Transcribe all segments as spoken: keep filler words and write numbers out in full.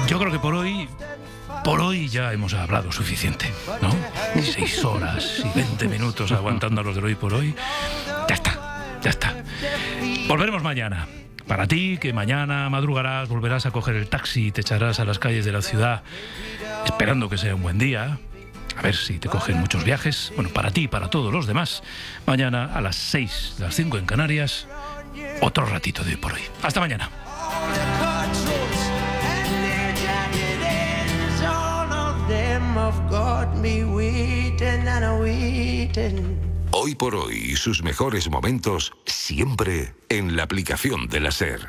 yo creo que por hoy, por hoy ya hemos hablado suficiente, ¿no? Seis horas y veinte minutos aguantando a los de hoy por hoy. Ya está, ya está. Volveremos mañana. Para ti, que mañana madrugarás, volverás a coger el taxi y te echarás a las calles de la ciudad, esperando que sea un buen día. A ver si te cogen muchos viajes. Bueno, para ti y para todos los demás, mañana a las seis, las cinco en Canarias, otro ratito de hoy por hoy. Hasta mañana. Hoy por hoy y sus mejores momentos siempre en la aplicación de la SER.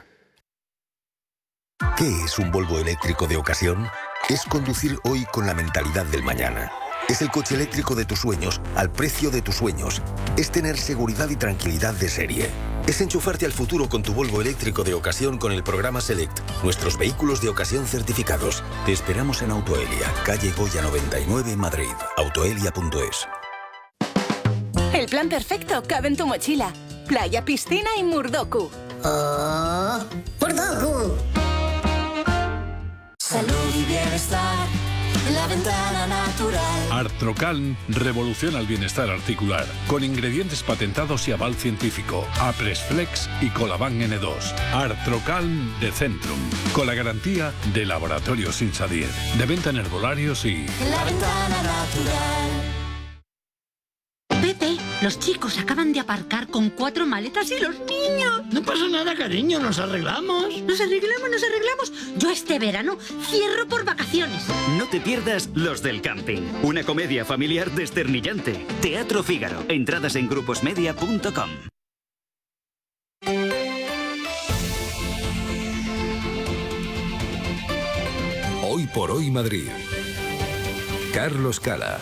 ¿Qué es un Volvo eléctrico de ocasión? Es conducir hoy con la mentalidad del mañana. Es el coche eléctrico de tus sueños, al precio de tus sueños. Es tener seguridad y tranquilidad de serie. Es enchufarte al futuro con tu Volvo eléctrico de ocasión con el programa Select. Nuestros vehículos de ocasión certificados. Te esperamos en Autoelia, calle Goya noventa y nueve, Madrid. autoelia punto es. El plan perfecto cabe en tu mochila. Playa, piscina y Murdoku. Oh, Murdoku. Salud y bienestar. La ventana natural. Artrocalm revoluciona el bienestar articular con ingredientes patentados y aval científico. Apresflex y Colaban ene dos. Artrocalm de Centrum, con la garantía de Laboratorios Insadir. De venta en herbolarios y... La ventana natural. Pepe, los chicos acaban de aparcar con cuatro maletas y los niños. No pasa nada, cariño, nos arreglamos. Nos arreglamos, nos arreglamos. Yo este verano cierro por vacaciones. No te pierdas Los del Camping, una comedia familiar desternillante. Teatro Fígaro. Entradas en gruposmedia punto com. Hoy por hoy Madrid. Carlos Cala.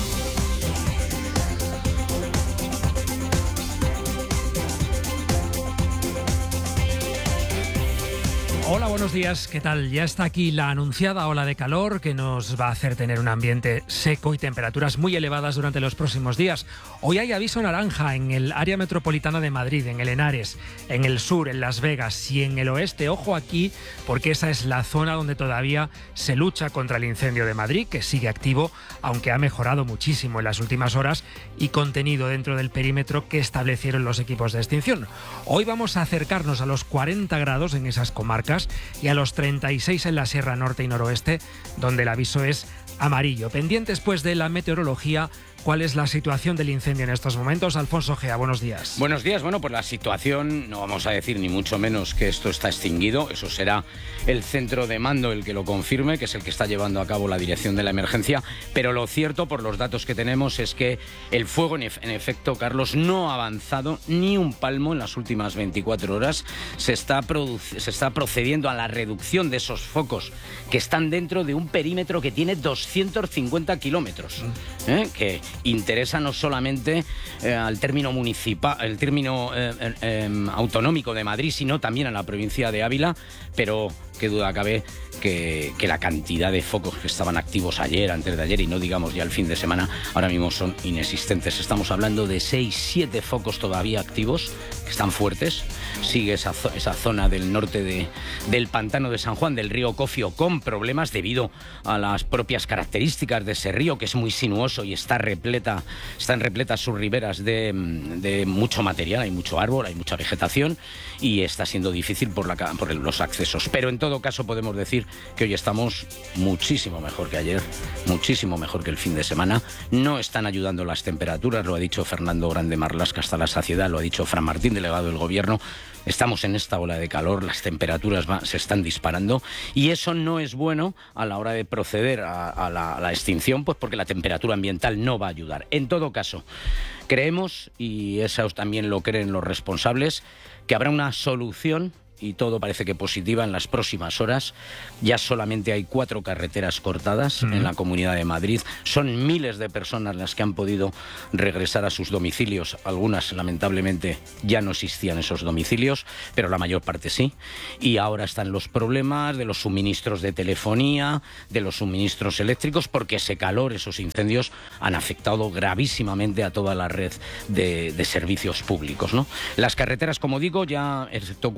Hola, buenos días, ¿qué tal? Ya está aquí la anunciada ola de calor que nos va a hacer tener un ambiente seco y temperaturas muy elevadas durante los próximos días. Hoy hay aviso naranja en el área metropolitana de Madrid, en el Henares, en el sur, en Las Vegas y en el oeste. Ojo aquí, porque esa es la zona donde todavía se lucha contra el incendio de Madrid, que sigue activo, aunque ha mejorado muchísimo en las últimas horas y contenido dentro del perímetro que establecieron los equipos de extinción. Hoy vamos a acercarnos a los cuarenta grados en esas comarcas y a los treinta y seis en la Sierra Norte y Noroeste, donde el aviso es amarillo. Pendientes pues de la meteorología. ¿Cuál es la situación del incendio en estos momentos? Alfonso Gea, buenos días. Buenos días. Bueno, pues la situación, no vamos a decir ni mucho menos que esto está extinguido. Eso será el centro de mando el que lo confirme, que es el que está llevando a cabo la dirección de la emergencia. Pero lo cierto, por los datos que tenemos, es que el fuego, en, en efecto, Carlos, no ha avanzado ni un palmo en las últimas veinticuatro horas. Se está, se está procediendo a la reducción de esos focos que están dentro de un perímetro que tiene doscientos cincuenta kilómetros, ¿eh? que interesa no solamente eh, al término municipal, el término eh, eh, eh, autonómico de Madrid, sino también a la provincia de Ávila, pero qué duda cabe que, que la cantidad de focos que estaban activos ayer, antes de ayer y no digamos ya el fin de semana, ahora mismo son inexistentes. Estamos hablando de seis, siete focos todavía activos, que están fuertes. Sigue esa, esa zona del norte de, del pantano de San Juan, del río Cofio, con problemas debido a las propias características de ese río, que es muy sinuoso y está repleta, están repletas sus riberas de, de mucho material, hay mucho árbol, hay mucha vegetación y está siendo difícil por, la, por los accesos. Pero en todo caso podemos decir que hoy estamos muchísimo mejor que ayer, muchísimo mejor que el fin de semana. No están ayudando las temperaturas, lo ha dicho Fernando Grande Marlasca hasta la saciedad, lo ha dicho Fran Martín, delegado del Gobierno. Estamos en esta ola de calor, las temperaturas va, se están disparando y eso no es bueno a la hora de proceder a, a, la, a la extinción, pues porque la temperatura ambiental no va a ayudar. En todo caso, creemos, y eso también lo creen los responsables, que habrá una solución y todo parece que positiva en las próximas horas. Ya solamente hay cuatro carreteras cortadas mm. en la Comunidad de Madrid. Son miles de personas las que han podido regresar a sus domicilios. Algunas, lamentablemente, ya no existían esos domicilios, pero la mayor parte sí. Y ahora están los problemas de los suministros de telefonía, de los suministros eléctricos, porque ese calor, esos incendios, han afectado gravísimamente a toda la red de, de servicios públicos, ¿no? Las carreteras, como digo, ya, excepto cuatro, todas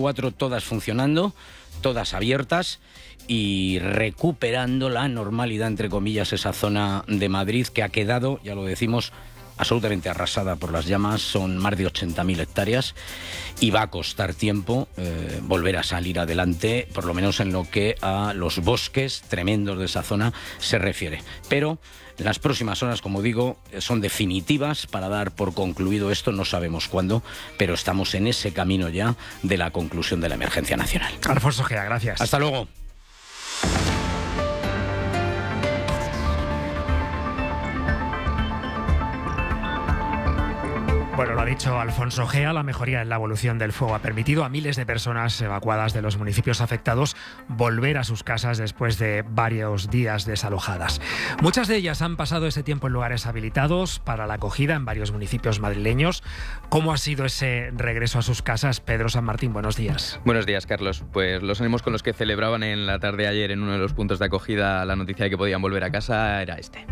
todas funcionando, todas abiertas y recuperando la normalidad, entre comillas, esa zona de Madrid que ha quedado, ya lo decimos, absolutamente arrasada por las llamas. Son más de ochenta mil hectáreas y va a costar tiempo eh, volver a salir adelante, por lo menos en lo que a los bosques tremendos de esa zona se refiere. Pero las próximas horas, como digo, son definitivas para dar por concluido esto. No sabemos cuándo, pero estamos en ese camino ya de la conclusión de la emergencia nacional. Alfonso Gea, gracias. Hasta luego. Bueno, lo ha dicho Alfonso Gea, la mejoría en la evolución del fuego ha permitido a miles de personas evacuadas de los municipios afectados volver a sus casas después de varios días desalojadas. Muchas de ellas han pasado ese tiempo en lugares habilitados para la acogida en varios municipios madrileños. ¿Cómo ha sido ese regreso a sus casas? Pedro San Martín, buenos días. Buenos días, Carlos. Pues los ánimos con los que celebraban en la tarde de ayer en uno de los puntos de acogida la noticia de que podían volver a casa era este.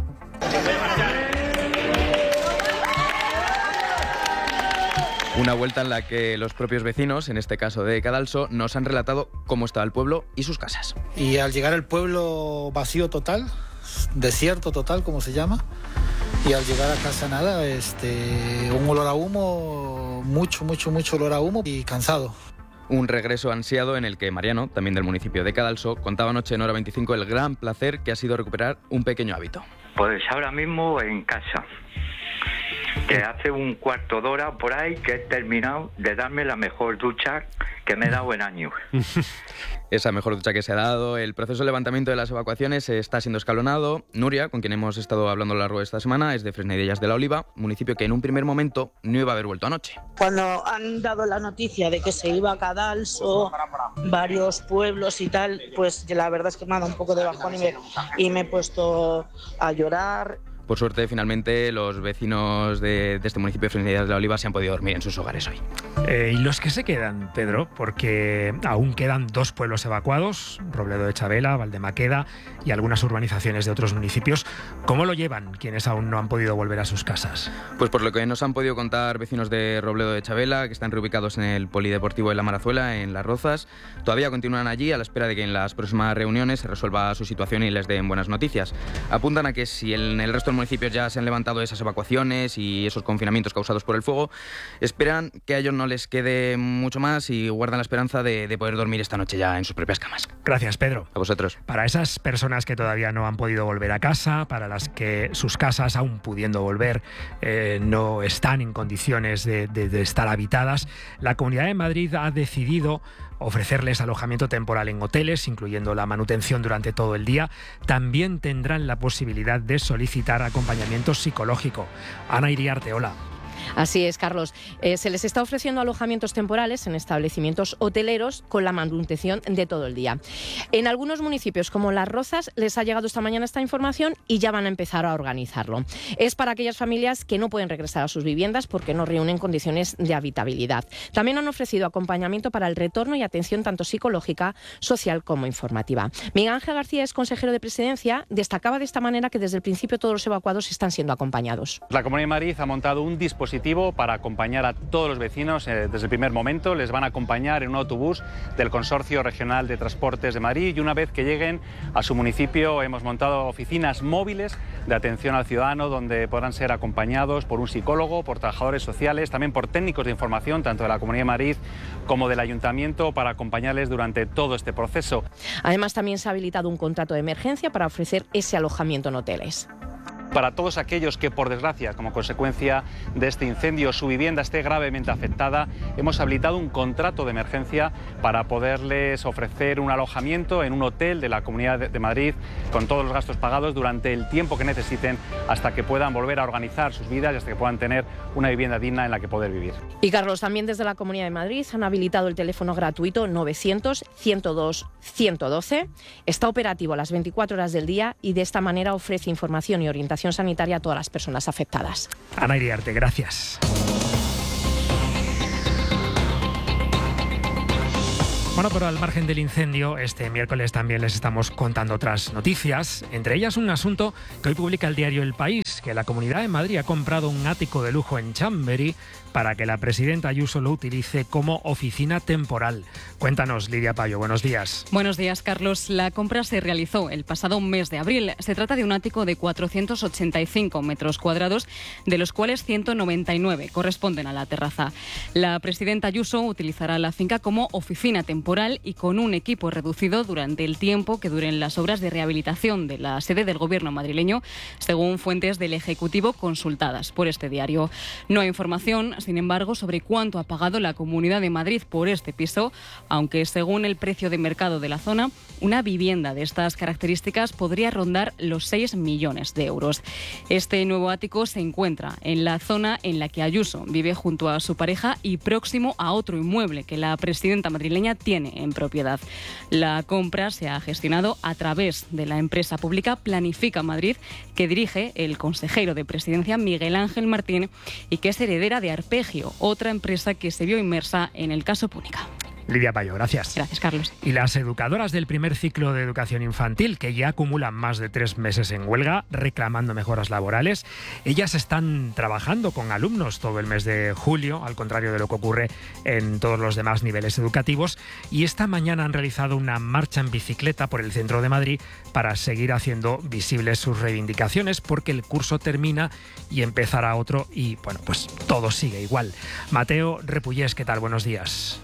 Una vuelta en la que los propios vecinos, en este caso de Cadalso, nos han relatado cómo estaba el pueblo y sus casas. Y al llegar al pueblo, vacío total, desierto total, como se llama, y al llegar a casa nada, este, un olor a humo, mucho, mucho, mucho olor a humo y cansado. Un regreso ansiado en el que Mariano, también del municipio de Cadalso, contaba anoche en Hora veinticinco el gran placer que ha sido recuperar un pequeño hábito. Pues ahora mismo en casa. Que hace un cuarto de hora por ahí que he terminado de darme la mejor ducha que me he dado en años. Esa mejor ducha que se ha dado. El proceso de levantamiento de las evacuaciones está siendo escalonado. Nuria, con quien hemos estado hablando a lo largo de esta semana, es de Fresnedillas de la Oliva, municipio que en un primer momento no iba a haber vuelto anoche. Cuando han dado la noticia de que se iba a Cadalso, varios pueblos y tal, pues la verdad es que me ha dado un poco de bajón y me, y me he puesto a llorar. Por suerte, finalmente, los vecinos de, de este municipio de Fresnedillas de la Oliva se han podido dormir en sus hogares hoy. Eh, ¿Y los que se quedan, Pedro? Porque aún quedan dos pueblos evacuados, Robledo de Chavela, Valdemaqueda y algunas urbanizaciones de otros municipios. ¿Cómo lo llevan quienes aún no han podido volver a sus casas? Pues por lo que nos han podido contar vecinos de Robledo de Chavela, que están reubicados en el Polideportivo de la Marazuela, en Las Rozas, todavía continúan allí a la espera de que en las próximas reuniones se resuelva su situación y les den buenas noticias. Apuntan a que si en el resto del municipios ya se han levantado esas evacuaciones y esos confinamientos causados por el fuego, esperan que a ellos no les quede mucho más y guardan la esperanza de, de poder dormir esta noche ya en sus propias camas. Gracias, Pedro. A vosotros. Para esas personas que todavía no han podido volver a casa, para las que sus casas, aún pudiendo volver, eh, no están en condiciones de, de, de estar habitadas, la Comunidad de Madrid ha decidido ofrecerles alojamiento temporal en hoteles, incluyendo la manutención durante todo el día. También tendrán la posibilidad de solicitar acompañamiento psicológico. Ana Iriarte, hola. Así es, Carlos. Eh, se les está ofreciendo alojamientos temporales en establecimientos hoteleros con la manutención de todo el día. En algunos municipios, como Las Rozas, les ha llegado esta mañana esta información y ya van a empezar a organizarlo. Es para aquellas familias que no pueden regresar a sus viviendas porque no reúnen condiciones de habitabilidad. También han ofrecido acompañamiento para el retorno y atención tanto psicológica, social como informativa. Miguel Ángel García es consejero de Presidencia. Destacaba de esta manera que desde el principio todos los evacuados están siendo acompañados. La Comunidad de Madrid ha montado un dispositivo para acompañar a todos los vecinos eh, desde el primer momento. Les van a acompañar en un autobús del Consorcio Regional de Transportes de Madrid y una vez que lleguen a su municipio hemos montado oficinas móviles de atención al ciudadano donde podrán ser acompañados por un psicólogo, por trabajadores sociales, también por técnicos de información tanto de la Comunidad de Madrid como del Ayuntamiento para acompañarles durante todo este proceso. Además también se ha habilitado un contrato de emergencia para ofrecer ese alojamiento en hoteles. Para todos aquellos que, por desgracia, como consecuencia de este incendio, su vivienda esté gravemente afectada, hemos habilitado un contrato de emergencia para poderles ofrecer un alojamiento en un hotel de la Comunidad de Madrid con todos los gastos pagados durante el tiempo que necesiten hasta que puedan volver a organizar sus vidas y hasta que puedan tener una vivienda digna en la que poder vivir. Y Carlos, también desde la Comunidad de Madrid han habilitado el teléfono gratuito novecientos, ciento dos, ciento doce. Está operativo las veinticuatro horas del día y de esta manera ofrece información y orientación sanitaria a todas las personas afectadas. Ana Iriarte, gracias. Bueno, pero al margen del incendio, este miércoles también les estamos contando otras noticias, entre ellas un asunto que hoy publica el diario El País, que la Comunidad de Madrid ha comprado un ático de lujo en Chamberí para que la presidenta Ayuso lo utilice como oficina temporal. Cuéntanos, Lidia Payo, buenos días. Buenos días, Carlos. La compra se realizó el pasado mes de abril. Se trata de un ático de cuatrocientos ochenta y cinco metros cuadrados, de los cuales ciento noventa y nueve corresponden a la terraza. La presidenta Ayuso utilizará la finca como oficina temporal y con un equipo reducido durante el tiempo que duren las obras de rehabilitación de la sede del gobierno madrileño, según fuentes del Ejecutivo consultadas por este diario. No hay información, sin embargo, sobre cuánto ha pagado la Comunidad de Madrid por este piso, aunque según el precio de mercado de la zona, una vivienda de estas características podría rondar los seis millones de euros. Este nuevo ático se encuentra en la zona en la que Ayuso vive junto a su pareja y próximo a otro inmueble que la presidenta madrileña tiene en propiedad. La compra se ha gestionado a través de la empresa pública Planifica Madrid, que dirige el consejero de Presidencia Miguel Ángel Martín y que es heredera de Arpegio, otra empresa que se vio inmersa en el caso Púnica. Lidia Payo, gracias. Gracias, Carlos. Y las educadoras del primer ciclo de educación infantil, que ya acumulan más de tres meses en huelga, reclamando mejoras laborales, ellas están trabajando con alumnos todo el mes de julio, al contrario de lo que ocurre en todos los demás niveles educativos, y esta mañana han realizado una marcha en bicicleta por el centro de Madrid para seguir haciendo visibles sus reivindicaciones, porque el curso termina y empezará otro y, bueno, pues todo sigue igual. Mateo Repullés, ¿qué tal? Buenos días.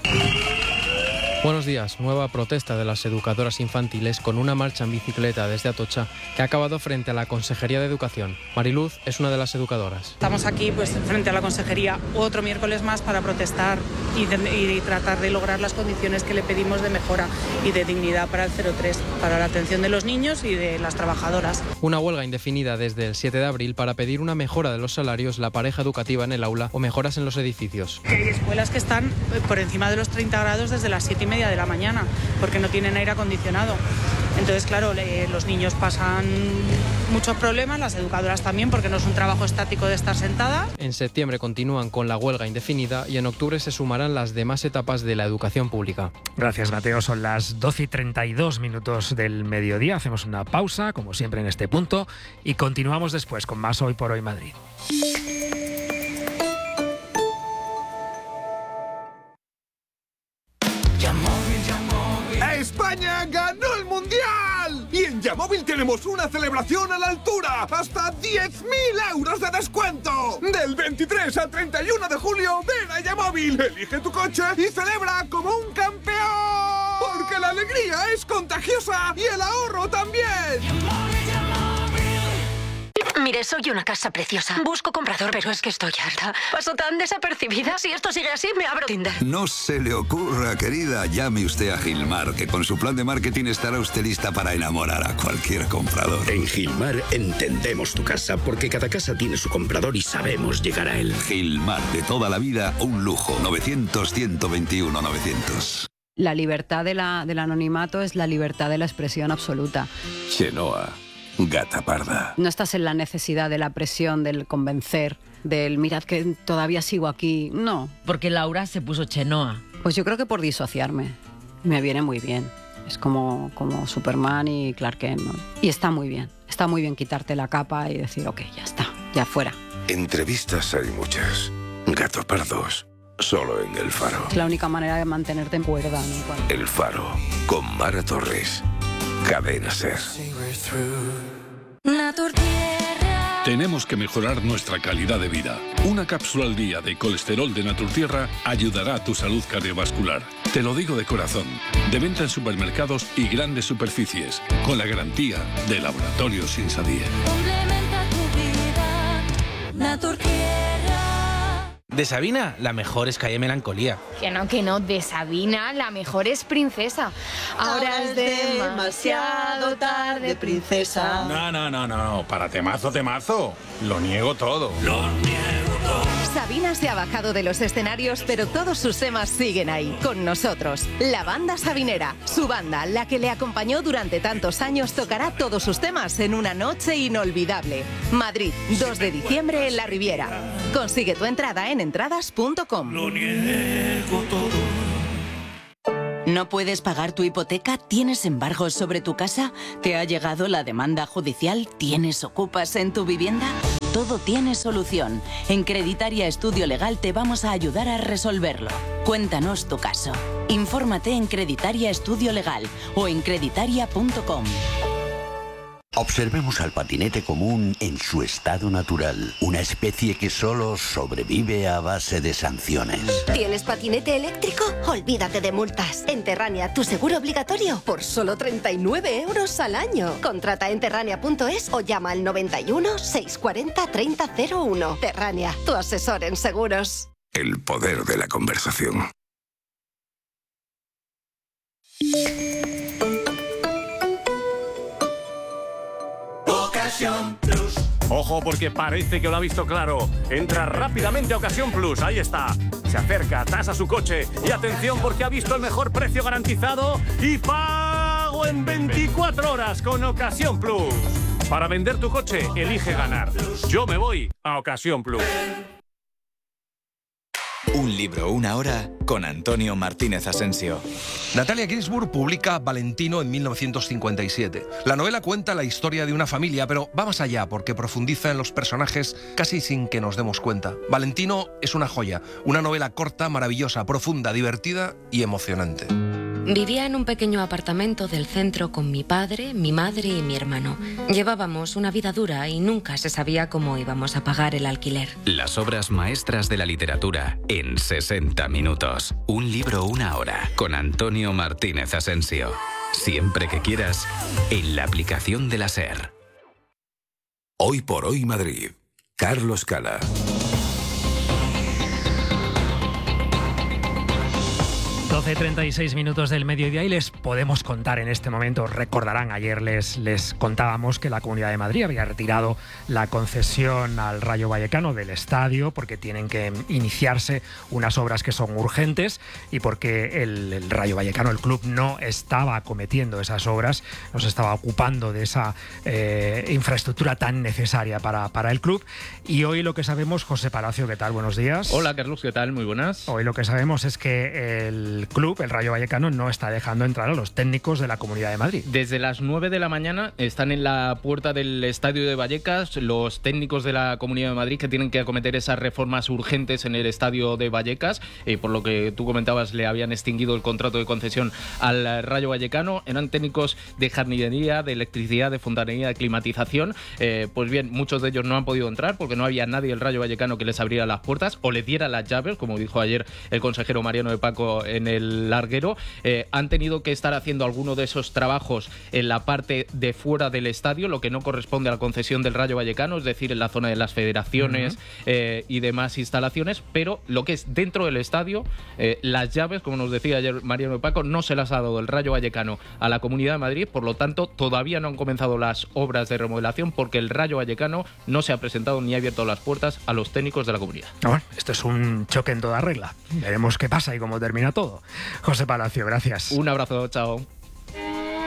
Buenos días. Nueva protesta de las educadoras infantiles con una marcha en bicicleta desde Atocha que ha acabado frente a la Consejería de Educación. Mariluz es una de las educadoras. Estamos aquí pues frente a la Consejería otro miércoles más para protestar y, de, y tratar de lograr las condiciones que le pedimos de mejora y de dignidad para el cero tres, para la atención de los niños y de las trabajadoras. Una huelga indefinida desde el siete de abril para pedir una mejora de los salarios, la pareja educativa en el aula o mejoras en los edificios. Que hay escuelas que están por encima de los treinta grados desde las siete y media de la mañana porque no tienen aire acondicionado. Entonces, claro, le, los niños pasan muchos problemas, las educadoras también, porque no es un trabajo estático de estar sentada. En septiembre continúan con la huelga indefinida y en octubre se sumarán las demás etapas de la educación pública. Gracias, Mateo. Son las doce y treinta y dos minutos del mediodía. Hacemos una pausa, como siempre en este punto, y continuamos después con más Hoy por Hoy Madrid. ¡España ganó el Mundial! Y en Yamóvil tenemos una celebración a la altura. ¡Hasta diez mil euros de descuento! Del veintitrés al treinta y uno de julio, ven a Yamóvil, elige tu coche y celebra como un campeón. Porque la alegría es contagiosa y el ahorro también. Mire, soy una casa preciosa. Busco comprador, pero es que estoy harta. Paso tan desapercibida. Si esto sigue así, me abro Tinder. No se le ocurra, querida. Llame usted a Gilmar, que con su plan de marketing estará usted lista para enamorar a cualquier comprador. En Gilmar entendemos tu casa, porque cada casa tiene su comprador y sabemos llegar a él. Gilmar, de toda la vida, un lujo. novecientos, ciento veintiuno, novecientos. La libertad de la, del anonimato es la libertad de la expresión absoluta. Chenoa. Gata parda. No estás en la necesidad de la presión, del convencer, del mirad que todavía sigo aquí. No. Porque Laura se puso Chenoa. Pues yo creo que por disociarme. Me viene muy bien. Es como, como Superman y Clark Kent, ¿no? Y está muy bien. Está muy bien quitarte la capa y decir, ok, ya está, ya fuera. Entrevistas hay muchas. Gato pardos. Solo en El Faro. Es la única manera de mantenerte en cuerda, ¿no? El Faro. Con Mara Torres. Cadena Ser. Tenemos que mejorar nuestra calidad de vida. Una cápsula al día de colesterol de Naturtierra ayudará a tu salud cardiovascular. Te lo digo de corazón. De venta en supermercados y grandes superficies. Con la garantía de Laboratorios Insadier. Complementa tu vida, Naturtierra. De Sabina, la mejor es Calle Melancolía. Que no, que no, de Sabina, la mejor es Princesa. Ahora, Ahora es demasiado tarde, princesa. No, no, no, no, para temazo, temazo. Lo niego todo. Lo niego todo. Sabina se ha bajado de los escenarios, pero todos sus temas siguen ahí, con nosotros. La banda sabinera, su banda, la que le acompañó durante tantos años, tocará todos sus temas en una noche inolvidable. Madrid, dos de diciembre en la Riviera. Consigue tu entrada en entradas punto com. Lo niego todo. ¿No puedes pagar tu hipoteca? ¿Tienes embargos sobre tu casa? ¿Te ha llegado la demanda judicial? ¿Tienes ocupas en tu vivienda? Todo tiene solución. En Creditaria Estudio Legal te vamos a ayudar a resolverlo. Cuéntanos tu caso. Infórmate en Creditaria Estudio Legal o en creditaria punto com. Observemos al patinete común en su estado natural, una especie que solo sobrevive a base de sanciones. ¿Tienes patinete eléctrico? Olvídate de multas. En Terrania, tu seguro obligatorio por solo treinta y nueve euros al año. Contrata en terrania punto es o llama al noventa y uno, seiscientos cuarenta, treinta cero uno. Terrania, tu asesor en seguros. El poder de la conversación. Ocasión Plus. Ojo, porque parece que lo ha visto claro. Entra rápidamente a Ocasión Plus, ahí está. Se acerca, tasa su coche y atención porque ha visto el mejor precio garantizado y pago en veinticuatro horas con Ocasión Plus. Para vender tu coche, elige ganar. Yo me voy a Ocasión Plus. Un libro, una hora, con Antonio Martínez Asensio. Natalia Ginzburg publica Valentino en mil novecientos cincuenta y siete. La novela cuenta la historia de una familia, pero va más allá porque profundiza en los personajes casi sin que nos demos cuenta. Valentino es una joya, una novela corta, maravillosa, profunda, divertida y emocionante. Vivía en un pequeño apartamento del centro con mi padre, mi madre y mi hermano. Llevábamos una vida dura y nunca se sabía cómo íbamos a pagar el alquiler. Las obras maestras de la literatura en sesenta minutos. Un libro, una hora, con Antonio Martínez Asensio. Siempre que quieras, en la aplicación de la SER. Hoy por hoy Madrid. Carlos Cala. doce treinta y seis minutos del mediodía y les podemos contar en este momento, recordarán, ayer les, les contábamos que la Comunidad de Madrid había retirado la concesión al Rayo Vallecano del estadio porque tienen que iniciarse unas obras que son urgentes y porque el, el Rayo Vallecano, el club, no estaba acometiendo esas obras, no se estaba ocupando de esa eh, infraestructura tan necesaria para, para el club. Y hoy lo que sabemos, José Palacio, ¿qué tal? Buenos días. Hola, Carlos, ¿qué tal? Muy buenas. Hoy lo que sabemos es que el club, el Rayo Vallecano, no está dejando entrar a los técnicos de la Comunidad de Madrid. Desde las nueve de la mañana están en la puerta del estadio de Vallecas los técnicos de la Comunidad de Madrid que tienen que acometer esas reformas urgentes en el estadio de Vallecas. Eh, por lo que tú comentabas, le habían extinguido el contrato de concesión al Rayo Vallecano. Eran técnicos de jardinería, de electricidad, de fontanería, de climatización. Eh, pues bien, muchos de ellos no han podido entrar porque no había nadie del Rayo Vallecano que les abriera las puertas o les diera las llaves, como dijo ayer el consejero Mariano de Paco en el larguero. Eh, han tenido que estar haciendo alguno de esos trabajos en la parte de fuera del estadio, lo que no corresponde a la concesión del Rayo Vallecano, es decir, en la zona de las federaciones uh-huh. eh, y demás instalaciones, pero lo que es dentro del estadio, eh, las llaves, como nos decía ayer Mariano de Paco, no se las ha dado el Rayo Vallecano a la Comunidad de Madrid, por lo tanto todavía no han comenzado las obras de remodelación porque el Rayo Vallecano no se ha presentado ni ha abierto las puertas a los técnicos de la comunidad. Bueno, esto es un choque en toda regla. Veremos qué pasa y cómo termina todo. José Palacio, gracias. Un abrazo, chao.